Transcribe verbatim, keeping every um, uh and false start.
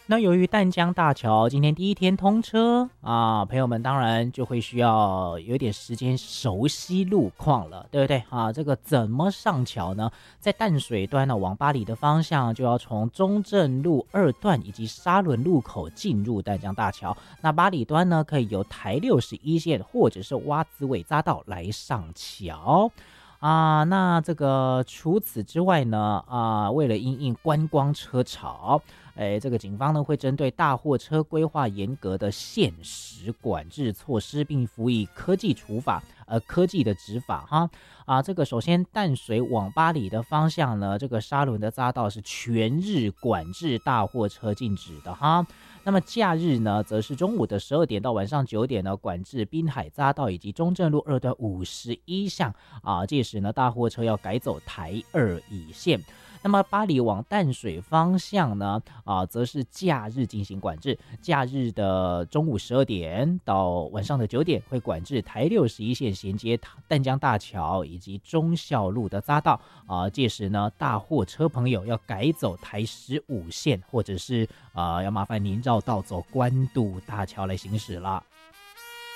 那由于淡江大桥今天第一天通车啊，朋友们当然就会需要有点时间熟悉路况了，对不对啊？这个怎么上桥呢？在淡水端呢，往八里的方向就要从中正路二段以及沙仑路口进入淡江大桥。那八里端呢，可以由台六十一线或者是洼子尾匝道来上桥。啊，那这个除此之外呢，啊，为了因应观光车潮，哎，这个警方呢会针对大货车规划严格的限时管制措施，并辅以科技处罚，呃，科技的执法哈。啊，这个首先淡水往八里的方向呢，这个沙仑的匝道是全日管制大货车禁止的哈。那么假日呢，则是中午的十二点到晚上九点呢，管制滨海匝道以及中正路二段五十一巷啊，届时呢，大货车要改走台二乙线。那么八里往淡水方向呢，啊，则是假日进行管制，假日的中午十二点到晚上的九点会管制台六十一线衔接淡江大桥以及忠孝路的匝道啊，届时呢，大货车朋友要改走台十五线，或者是啊，要麻烦您绕道走关渡大桥来行驶了。